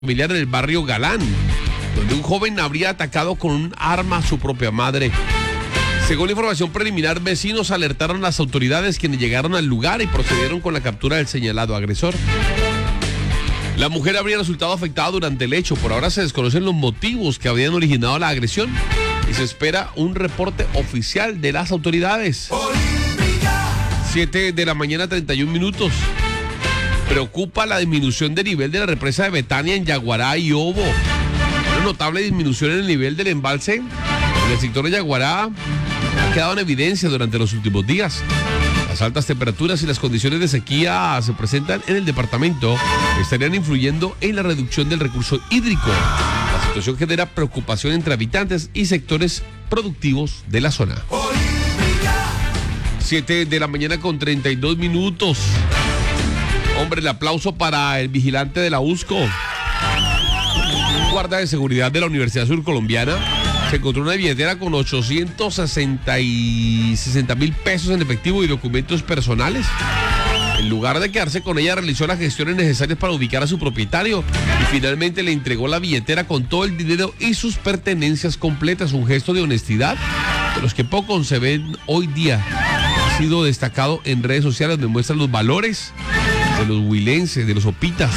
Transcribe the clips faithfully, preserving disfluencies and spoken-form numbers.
familiar en el barrio Galán, donde un joven habría atacado con un arma a su propia madre. Según la información preliminar, vecinos alertaron a las autoridades, quienes llegaron al lugar y procedieron con la captura del señalado agresor. La mujer habría resultado afectada durante el hecho. Por ahora se desconocen los motivos que habían originado la agresión y se espera un reporte oficial de las autoridades. siete de la mañana, treinta y un minutos. Preocupa la disminución de nivel de la represa de Betania en Yaguará y Obo. Una notable disminución en el nivel del embalse en el sector de Yaguará ha quedado en evidencia durante los últimos días. Las altas temperaturas y las condiciones de sequía se presentan en el departamento estarían influyendo en la reducción del recurso hídrico. La situación genera preocupación entre habitantes y sectores productivos de la zona. siete de la mañana con treinta y dos minutos. Hombre, el aplauso para el vigilante de la U S C O. Un guarda de seguridad de la Universidad Surcolombiana se encontró una billetera con ochocientos sesenta mil pesos en efectivo y documentos personales. En lugar de quedarse con ella, realizó las gestiones necesarias para ubicar a su propietario y finalmente le entregó la billetera con todo el dinero y sus pertenencias completas. Un gesto de honestidad de los que pocos se ven hoy día. Ha sido destacado en redes sociales donde muestran los valores de los huilenses, de los opitas.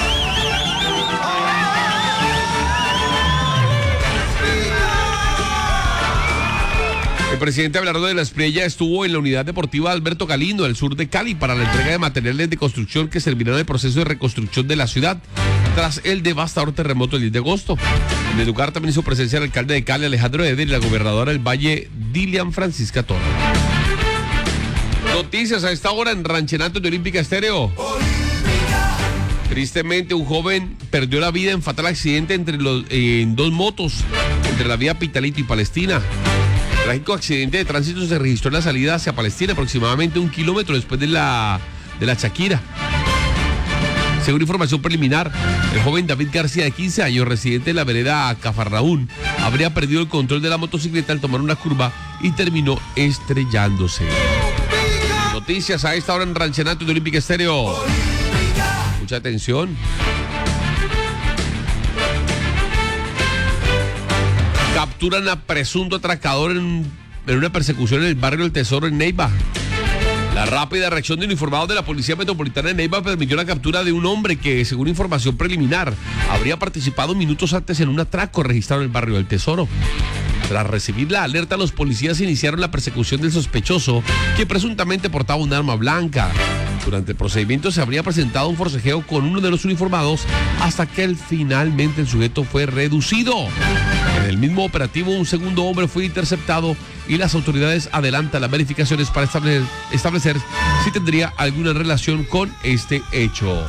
El presidente Abelardo de la Espriella estuvo en la unidad deportiva Alberto Galindo, al sur de Cali, para la entrega de materiales de construcción que servirán al proceso de reconstrucción de la ciudad tras el devastador terremoto del diez de agosto. En el lugar también hizo presencia el alcalde de Cali, Alejandro Eder, y la gobernadora del Valle, Dilian Francisca Toro. Noticias a esta hora en Ranchenato de Olímpica Estéreo. Tristemente, un joven perdió la vida en fatal accidente entre los, eh, en dos motos entre la vía Pitalito y Palestina. El trágico accidente de tránsito se registró en la salida hacia Palestina, aproximadamente un kilómetro después de la, de la Shakira. Según información preliminar, el joven David García, de quince años, residente de la vereda Cafarnaún, habría perdido el control de la motocicleta al tomar una curva y terminó estrellándose. Noticias a esta hora en Ranchenato de Olímpica Estéreo. Mucha atención. Capturan a presunto atracador en, en una persecución en el barrio El Tesoro en Neiva. La rápida reacción de uniformados de la Policía Metropolitana de Neiva permitió la captura de un hombre que, según información preliminar, habría participado minutos antes en un atraco registrado en el barrio El Tesoro. Tras recibir la alerta, los policías iniciaron la persecución del sospechoso, que presuntamente portaba un arma blanca. Durante el procedimiento se habría presentado un forcejeo con uno de los uniformados hasta que el, finalmente el sujeto fue reducido. En el mismo operativo, un segundo hombre fue interceptado y las autoridades adelantan las verificaciones para establecer, establecer si tendría alguna relación con este hecho.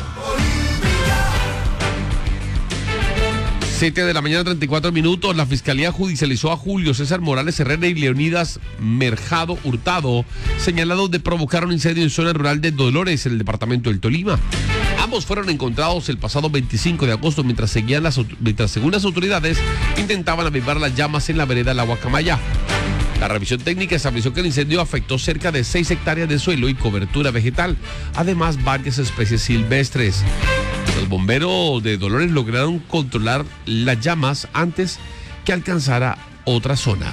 siete de la mañana, treinta y cuatro minutos. La Fiscalía judicializó a Julio César Morales Herrera y Leonidas Merjado Hurtado, señalados de provocar un incendio en zona rural de Dolores, en el departamento del Tolima. Ambos fueron encontrados el pasado veinticinco de agosto mientras seguían las, mientras según las autoridades intentaban avivar las llamas en la vereda La Guacamaya. La revisión técnica estableció que el incendio afectó cerca de seis hectáreas de suelo y cobertura vegetal, además varias especies silvestres. Los bomberos de Dolores lograron controlar las llamas antes que alcanzara otras zonas.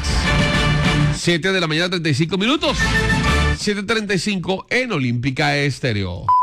siete de la mañana, treinta y cinco minutos. siete treinta y cinco en Olímpica Estéreo.